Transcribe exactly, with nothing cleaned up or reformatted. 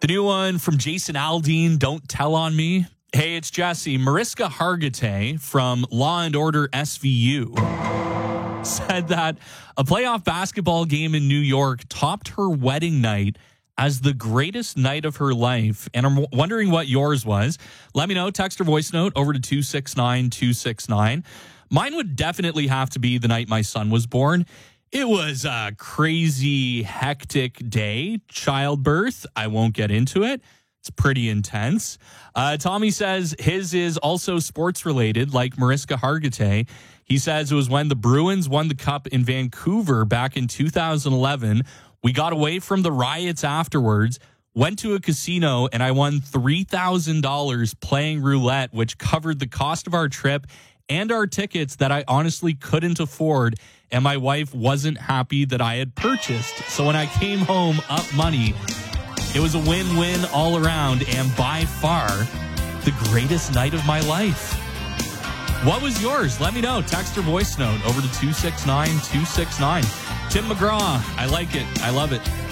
The new one from Jason Aldean, Don't Tell on Me. Hey, it's Jesse. Mariska Hargitay from Law and Order S V U said that a playoff basketball game in New York topped her wedding night as the greatest night of her life. And I'm wondering what yours was. Let me know. Text or voice note over to two six nine two six nine. Mine would definitely have to be the night my son was born. It was a crazy, hectic day. Childbirth. I won't get into it. It's pretty intense. Uh, Tommy says his is also sports related, like Mariska Hargitay. He says it was when the Bruins won the cup in Vancouver back in two thousand eleven. We got away from the riots afterwards, went to a casino, and I won three thousand dollars playing roulette, which covered the cost of our trip and our tickets that I honestly couldn't afford. And my wife wasn't happy that I had purchased. So when I came home up money, it was a win-win all around and by far the greatest night of my life. What was yours? Let me know. Text or voice note over to two six nine two six nine. Tim McGraw, I like it. I love it.